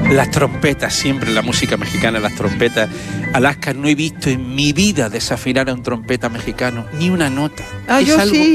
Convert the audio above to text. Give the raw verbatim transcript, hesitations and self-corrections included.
Las trompetas, siempre la música mexicana, las trompetas. Alaska, no he visto en mi vida desafinar a un trompeta mexicano ni una nota. Ah, es yo algo sí.